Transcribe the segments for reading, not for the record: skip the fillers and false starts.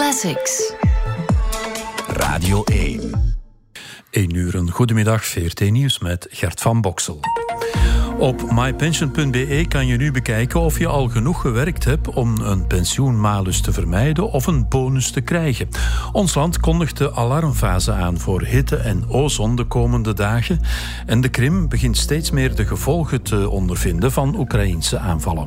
Classics. Radio 1. 1 uur, een goedemiddag, VRT Nieuws met Gert van Boksel. Op mypension.be kan je nu bekijken of je al genoeg gewerkt hebt om een pensioenmalus te vermijden of een bonus te krijgen. Ons land kondigt de alarmfase aan voor hitte en ozon de komende dagen. En de Krim begint steeds meer de gevolgen te ondervinden van Oekraïense aanvallen.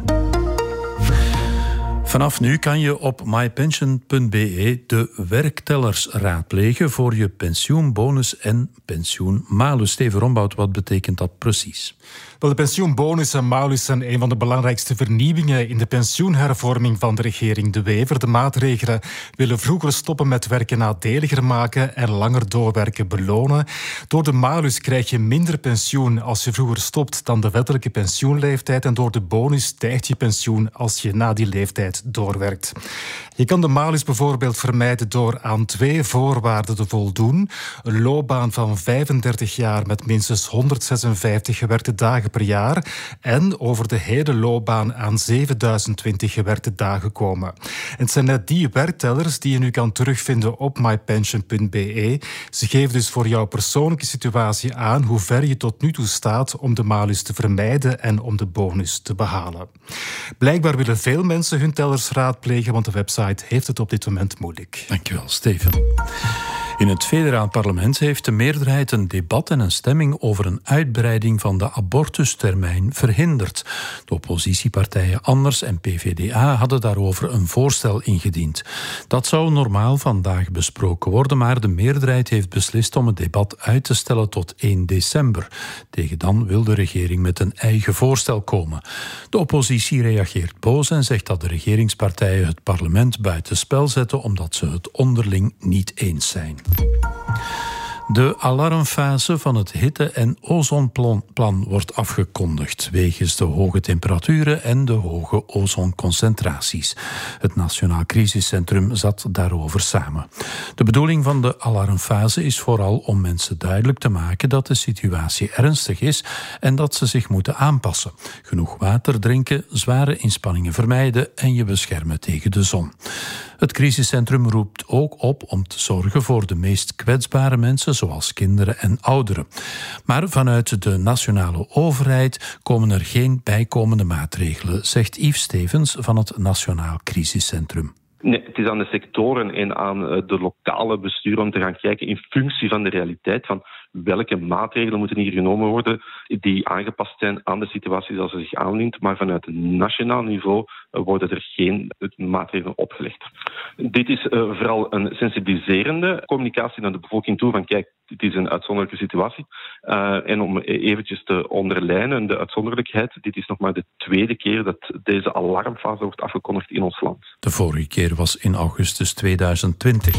Vanaf nu kan je op mypension.be de werktellers raadplegen voor je pensioenbonus en pensioenmalus. Steven Rombout, wat betekent dat precies? Wel, de pensioenbonus en malus zijn een van de belangrijkste vernieuwingen in de pensioenhervorming van de regering De Wever. De maatregelen willen vroeger stoppen met werken nadeliger maken en langer doorwerken belonen. Door de malus krijg je minder pensioen als je vroeger stopt dan de wettelijke pensioenleeftijd en door de bonus stijgt je pensioen als je na die leeftijd doorwerkt. Je kan de malus bijvoorbeeld vermijden door aan 2 voorwaarden te voldoen. Een loopbaan van 35 jaar met minstens 156 gewerkte dagen per jaar en over de hele loopbaan aan 7020 gewerkte dagen komen. En het zijn net die werktellers die je nu kan terugvinden op mypension.be. Ze geven dus voor jouw persoonlijke situatie aan hoe ver je tot nu toe staat om de malus te vermijden en om de bonus te behalen. Blijkbaar willen veel mensen hun tellers raadplegen, want de website heeft het op dit moment moeilijk. Dankjewel, Steven. In het federaal parlement heeft de meerderheid een debat en een stemming over een uitbreiding van de abortustermijn verhinderd. De oppositiepartijen Anders en PvdA hadden daarover een voorstel ingediend. Dat zou normaal vandaag besproken worden, maar de meerderheid heeft beslist om het debat uit te stellen tot 1 december. Tegen dan wil de regering met een eigen voorstel komen. De oppositie reageert boos en zegt dat de regeringspartijen het parlement buitenspel zetten omdat ze het onderling niet eens zijn. De alarmfase van het hitte- en ozonplan wordt afgekondigd wegens de hoge temperaturen en de hoge ozonconcentraties. Het Nationaal Crisiscentrum zat daarover samen. De bedoeling van de alarmfase is vooral om mensen duidelijk te maken dat de situatie ernstig is en dat ze zich moeten aanpassen. Genoeg water drinken, zware inspanningen vermijden en je beschermen tegen de zon. Het crisiscentrum roept ook op om te zorgen voor de meest kwetsbare mensen, zoals kinderen en ouderen. Maar vanuit de nationale overheid komen er geen bijkomende maatregelen, zegt Yves Stevens van het Nationaal Crisiscentrum. Nee, het is aan de sectoren en aan de lokale besturen om te gaan kijken in functie van de realiteit van welke maatregelen moeten hier genomen worden die aangepast zijn aan de situatie zoals ze zich aandient. Maar vanuit het nationaal niveau worden er geen maatregelen opgelegd. Dit is vooral een sensibiliserende communicatie naar de bevolking toe van kijk, dit is een uitzonderlijke situatie. En om eventjes te onderlijnen de uitzonderlijkheid, dit is nog maar de 2e keer dat deze alarmfase wordt afgekondigd in ons land. De vorige keer was in augustus 2020.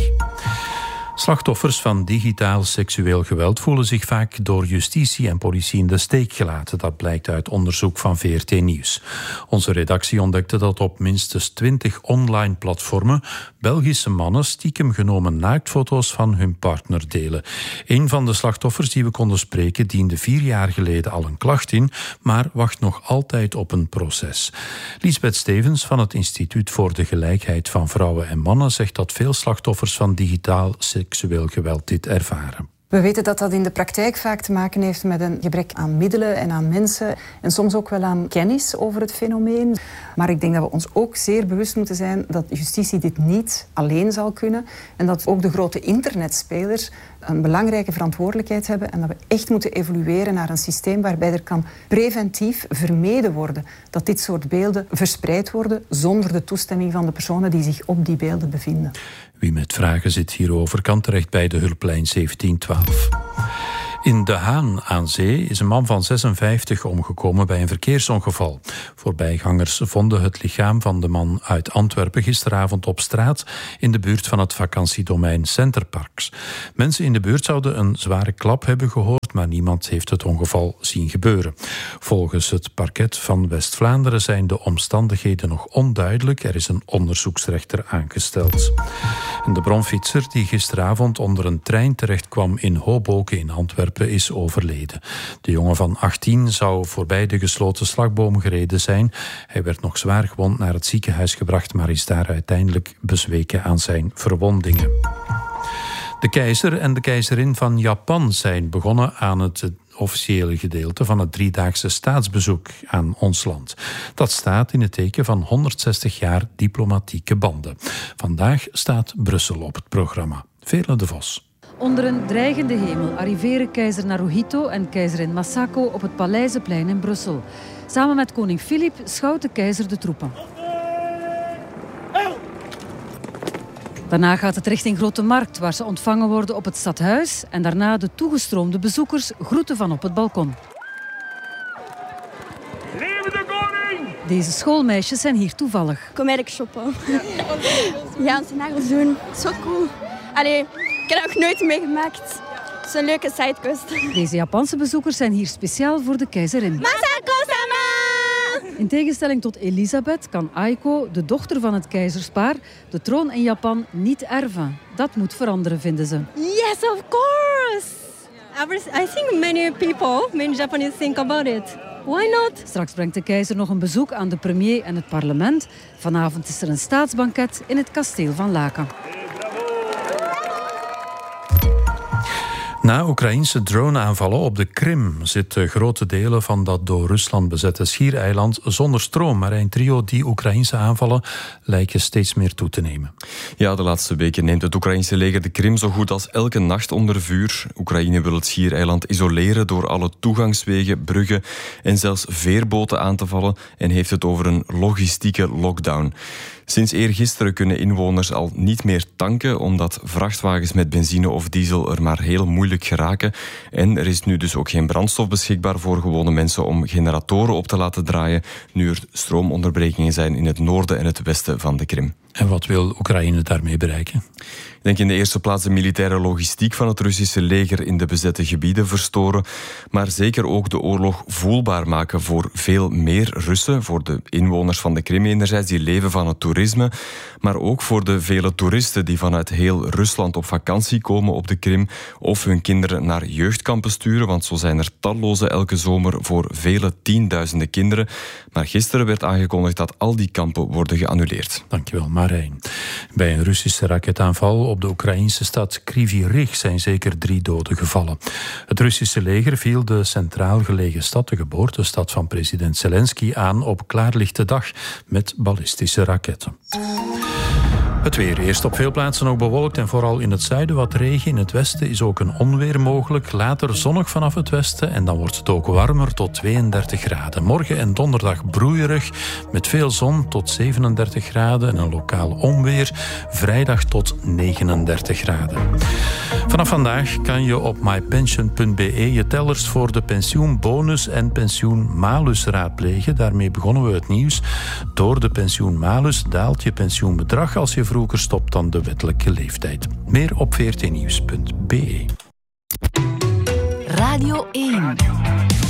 Slachtoffers van digitaal seksueel geweld voelen zich vaak door justitie en politie in de steek gelaten. Dat blijkt uit onderzoek van VRT Nieuws. Onze redactie ontdekte dat op minstens 20 online platformen Belgische mannen stiekem genomen naaktfoto's van hun partner delen. Een van de slachtoffers die we konden spreken diende 4 jaar geleden al een klacht in, maar wacht nog altijd op een proces. Liesbeth Stevens van het Instituut voor de Gelijkheid van Vrouwen en Mannen zegt dat veel slachtoffers van digitaal seksueel geweld dit ervaren. We weten dat dat in de praktijk vaak te maken heeft met een gebrek aan middelen en aan mensen en soms ook wel aan kennis over het fenomeen. Maar ik denk dat we ons ook zeer bewust moeten zijn dat justitie dit niet alleen zal kunnen en dat ook de grote internetspelers een belangrijke verantwoordelijkheid hebben en dat we echt moeten evolueren naar een systeem waarbij er kan preventief vermeden worden dat dit soort beelden verspreid worden zonder de toestemming van de personen die zich op die beelden bevinden. Wie met vragen zit hierover kan terecht bij de hulplijn 1712. In De Haan aan Zee is een man van 56 omgekomen bij een verkeersongeval. Voorbijgangers vonden het lichaam van de man uit Antwerpen gisteravond op straat in de buurt van het vakantiedomein Centerparks. Mensen in de buurt zouden een zware klap hebben gehoord, maar niemand heeft het ongeval zien gebeuren. Volgens het parket van West-Vlaanderen zijn de omstandigheden nog onduidelijk. Er is een onderzoeksrechter aangesteld. En de bronfietser die gisteravond onder een trein terechtkwam in Hoboken in Antwerpen Antwerpen is overleden. De jongen van 18 zou voorbij de gesloten slagboom gereden zijn. Hij werd nog zwaar gewond naar het ziekenhuis gebracht, maar is daar uiteindelijk bezweken aan zijn verwondingen. De keizer en de keizerin van Japan zijn begonnen aan het officiële gedeelte van het 3-daagse staatsbezoek aan ons land. Dat staat in het teken van 160 jaar diplomatieke banden. Vandaag staat Brussel op het programma. Veerle de Vos. Onder een dreigende hemel arriveren keizer Naruhito en keizerin Masako op het Paleizenplein in Brussel. Samen met koning Filip schouwt de keizer de troepen. Daarna gaat het richting Grote Markt, waar ze ontvangen worden op het stadhuis en daarna de toegestroomde bezoekers groeten van op het balkon. Leven de koning! Deze schoolmeisjes zijn hier toevallig. Kom eigenlijk shoppen. Ja, onze nagels doen. Zo cool. Allee, ik heb dat ook nooit meegemaakt. Zo'n leuke sidequest. Deze Japanse bezoekers zijn hier speciaal voor de keizerin. Masako-sama! In tegenstelling tot Elisabeth kan Aiko, de dochter van het keizerspaar, de troon in Japan niet erven. Dat moet veranderen, vinden ze. Yes, of course. I think many Japanese think about it. Why not? Straks brengt de keizer nog een bezoek aan de premier en het parlement. Vanavond is er een staatsbanket in het kasteel van Laken. Na Oekraïnse drone-aanvallen op de Krim zitten grote delen van dat door Rusland bezette schiereiland zonder stroom. Marijn Trio, die Oekraïnse aanvallen lijken steeds meer toe te nemen. Ja, de laatste weken neemt het Oekraïnse leger de Krim zo goed als elke nacht onder vuur. Oekraïne wil het schiereiland isoleren door alle toegangswegen, bruggen en zelfs veerboten aan te vallen en heeft het over een logistieke lockdown. Sinds eergisteren kunnen inwoners al niet meer tanken, omdat vrachtwagens met benzine of diesel er maar heel moeilijk geraken. En er is nu dus ook geen brandstof beschikbaar voor gewone mensen om generatoren op te laten draaien, nu er stroomonderbrekingen zijn in het noorden en het westen van de Krim. En wat wil Oekraïne daarmee bereiken? Ik denk in de eerste plaats de militaire logistiek van het Russische leger in de bezette gebieden verstoren, maar zeker ook de oorlog voelbaar maken voor veel meer Russen, voor de inwoners van de Krim enerzijds, die leven van het toerisme, maar ook voor de vele toeristen die vanuit heel Rusland op vakantie komen op de Krim of hun kinderen naar jeugdkampen sturen, want zo zijn er talloze elke zomer voor vele tienduizenden kinderen. Maar gisteren werd aangekondigd dat al die kampen worden geannuleerd. Dankjewel, Marijn. Bij een Russische raketaanval op de Oekraïnse stad Kryvyi Rih zijn zeker 3 doden gevallen. Het Russische leger viel de centraal gelegen stad, de geboortestad van president Zelensky, aan op klaarlichte dag met ballistische raketten. Het weer. Eerst op veel plaatsen ook bewolkt en vooral in het zuiden wat regen. In het westen is ook een onweer mogelijk. Later zonnig vanaf het westen en dan wordt het ook warmer tot 32 graden. Morgen en donderdag broeierig met veel zon tot 37 graden en een lokaal onweer. Vrijdag tot 39 graden. Vanaf vandaag kan je op mypension.be je tellers voor de pensioenbonus en pensioenmalus raadplegen. Daarmee begonnen we het nieuws. Door de pensioenmalus daalt je pensioenbedrag als je vroeger stopt dan de wettelijke leeftijd. Meer op vrtnieuws.be. Radio 1.